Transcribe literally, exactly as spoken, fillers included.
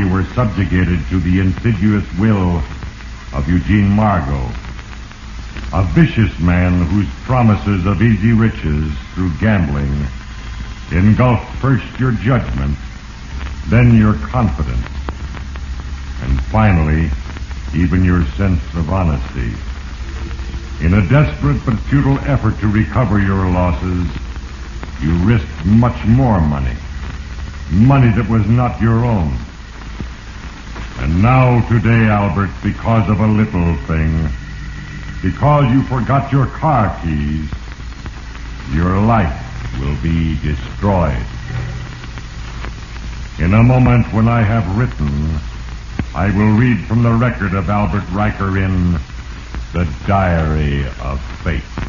were subjugated to the insidious will of Eugene Margot, a vicious man whose promises of easy riches through gambling engulfed first your judgment, then your confidence, and finally, even your sense of honesty. In a desperate but futile effort to recover your losses, you risked much more money, money that was not your own. And now today, Albert, because of a little thing, because you forgot your car keys, your life will be destroyed. In a moment when I have written, I will read from the record of Albert Riker in The Diary of Fate.